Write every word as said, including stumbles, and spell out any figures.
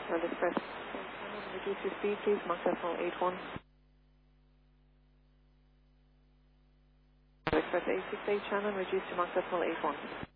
Well, express channel, reduce your speed, please. Mach decimal eight one. Express eight six eight channel, reduce to Mach decimal eight one.